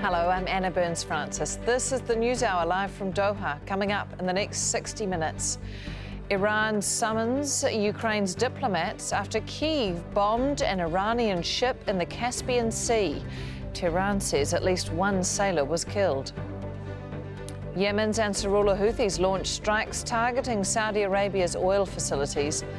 Hello, I'm Anna Burns-Francis. This is the News Hour live from Doha, coming up in the next 60 minutes. Iran summons Ukraine's diplomats after Kyiv bombed an Iranian ship in the Caspian Sea. Tehran says at least one sailor was killed. Yemen's Ansarullah Houthis launched strikes targeting Saudi Arabia's oil facilities.